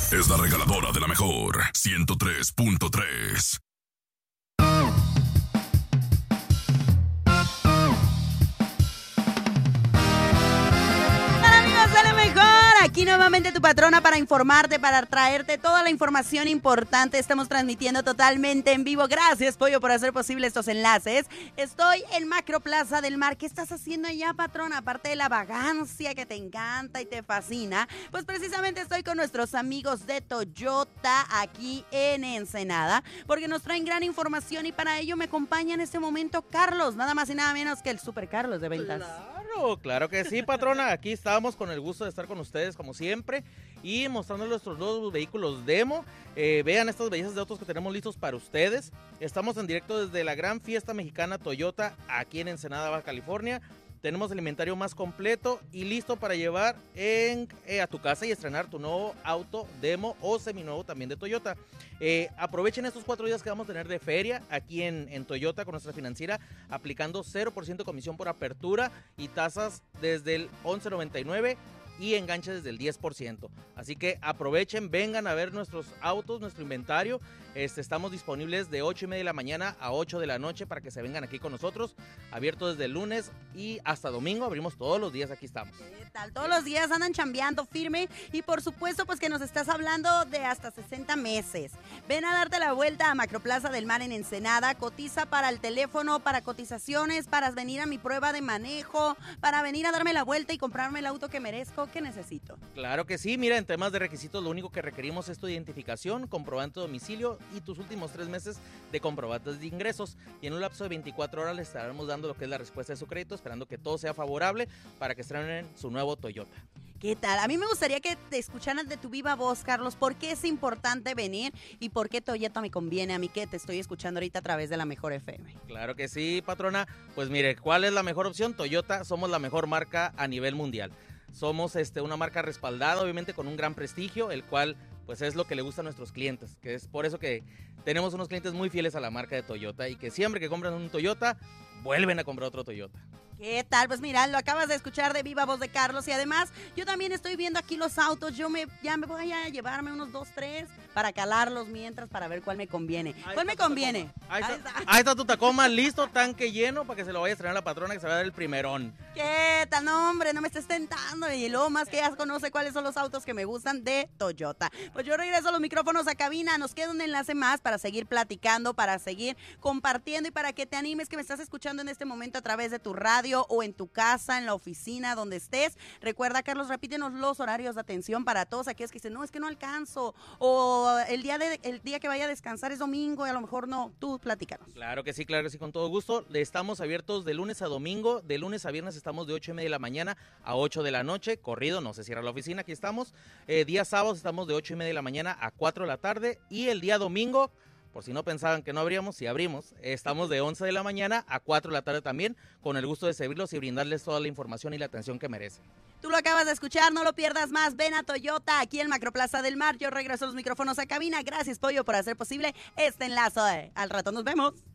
es la regaladora de la mejor 103.3. Aquí nuevamente tu patrona para informarte, para traerte toda la información importante. Estamos transmitiendo totalmente en vivo. Gracias, Pollo, por hacer posible estos enlaces. Estoy en Macroplaza del Mar. ¿Qué estás haciendo allá, patrona? Aparte de la vagancia que te encanta y te fascina, pues precisamente estoy con nuestros amigos de Toyota aquí en Ensenada, porque nos traen gran información y para ello me acompaña en este momento Carlos, nada más y nada menos que el Super Carlos de ventas. Claro que sí, patrona. Aquí estamos con el gusto de estar con ustedes como siempre y mostrándoles nuestros nuevos vehículos demo. Vean estas bellezas de autos que tenemos listos para ustedes. Estamos en directo desde la gran fiesta mexicana Toyota aquí en Ensenada, Baja California. Tenemos el inventario más completo y listo para llevar a tu casa y estrenar tu nuevo auto demo o seminuevo también de Toyota. Aprovechen estos 4 días que vamos a tener de feria aquí en Toyota con nuestra financiera, aplicando 0% comisión por apertura y tasas desde el 11.99 y enganche desde el 10%. Así que aprovechen, vengan a ver nuestros autos, nuestro inventario. Estamos disponibles de 8:30 de la mañana a 8 de la noche para que se vengan aquí con nosotros. Abierto desde el lunes y hasta domingo. Abrimos todos los días, aquí estamos. ¿Qué tal? Todos los días andan chambeando firme y por supuesto pues que nos estás hablando de hasta 60 meses. Ven a darte la vuelta a Macroplaza del Mar en Ensenada. Cotiza para el teléfono, para cotizaciones, para venir a mi prueba de manejo, para venir a darme la vuelta y comprarme el auto que merezco. ¿Qué necesito? Claro que sí, mira, en temas de requisitos lo único que requerimos es tu identificación, comprobante de domicilio y tus últimos 3 meses de comprobantes de ingresos. Y en un lapso de 24 horas le estaremos dando lo que es la respuesta de su crédito, esperando que todo sea favorable para que estrenen su nuevo Toyota. ¿Qué tal? A mí me gustaría que te escucharan de tu viva voz, Carlos, por qué es importante venir y por qué Toyota me conviene a mí que te estoy escuchando ahorita a través de la Mejor FM. Claro que sí, patrona. Pues mire, ¿cuál es la mejor opción? Toyota, somos la mejor marca a nivel mundial. Somos una marca respaldada, obviamente con un gran prestigio, el cual pues es lo que le gusta a nuestros clientes, que es por eso que tenemos unos clientes muy fieles a la marca de Toyota y que siempre que compran un Toyota, vuelven a comprar otro Toyota. ¿Qué tal? Pues mira, lo acabas de escuchar de viva voz de Carlos y además yo también estoy viendo aquí los autos, ya me voy a llevarme unos 2, 3 para calarlos mientras para ver cuál me conviene. ¿Cuál me conviene? Ahí está tu Tacoma, listo, tanque lleno para que se lo vaya a estrenar a la patrona que se va a dar el primerón. ¿Qué tal? No, hombre, no me estés tentando y lo más que ya conoce cuáles son los autos que me gustan de Toyota. Pues yo regreso a los micrófonos a cabina, nos queda un enlace más para seguir platicando, para seguir compartiendo y para que te animes que me estás escuchando en este momento a través de tu radio o en tu casa, en la oficina, donde estés. Recuerda, Carlos, repítenos los horarios de atención para todos aquellos que dicen, no, es que no alcanzo, o el día que vaya a descansar es domingo y a lo mejor no. Tú platícanos. Claro que sí, con todo gusto. Estamos abiertos de lunes a domingo, de lunes a viernes estamos de 8:30 de la mañana a 8 de la noche, corrido, no se cierra la oficina, aquí estamos. Día sábado estamos de 8:30 de la mañana a 4 de la tarde y el día domingo, por si no pensaban que no abríamos, sí abrimos. Estamos de 11 de la mañana a 4 de la tarde también, con el gusto de servirlos y brindarles toda la información y la atención que merecen. Tú lo acabas de escuchar, no lo pierdas más. Ven a Toyota, aquí en Macroplaza del Mar. Yo regreso a los micrófonos a cabina. Gracias, Pollo, por hacer posible este enlace. Al rato nos vemos.